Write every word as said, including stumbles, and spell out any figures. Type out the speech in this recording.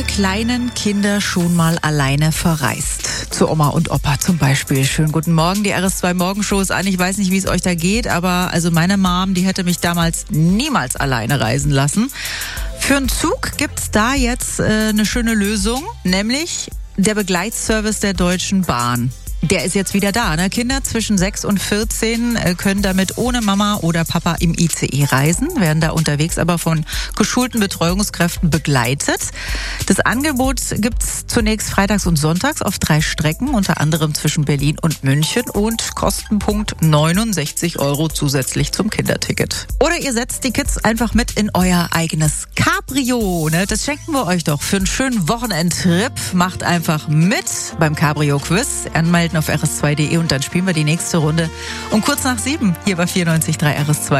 kleinen Kinder schon mal alleine verreist? Zu Oma und Opa zum Beispiel. Schönen guten Morgen, die R S zwei Morgenshow ist an. Ich weiß nicht, wie es euch da geht, aber also meine Mom, die hätte mich damals niemals alleine reisen lassen. Für einen Zug gibt's da jetzt äh, eine schöne Lösung, nämlich der Begleitservice der Deutschen Bahn. Der ist jetzt wieder da. Ne? Kinder zwischen sechs und vierzehn können damit ohne Mama oder Papa im I C E reisen, werden da unterwegs aber von geschulten Betreuungskräften begleitet. Das Angebot gibt's zunächst freitags und sonntags auf drei Strecken, unter anderem zwischen Berlin und München und Kostenpunkt neunundsechzig Euro zusätzlich zum Kinderticket. Oder ihr setzt die Kids einfach mit in euer eigenes Cabrio. Ne? Das schenken wir euch doch für einen schönen Wochenendtrip. Macht einfach mit beim Cabrio-Quiz. Anmelden auf r s zwei punkt d e und dann spielen wir die nächste Runde um kurz nach sieben hier bei vierundneunzig Komma drei R S zwei.